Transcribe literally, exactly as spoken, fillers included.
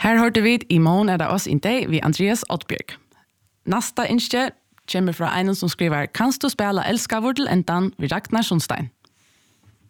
Her hørte vi i morgen er det oss in dag ved Andreas Oddbjerg. Nasta innskje kommer fra en som skriver «Kanst du spela elska vår til endan» ved Ragnar Sundstein.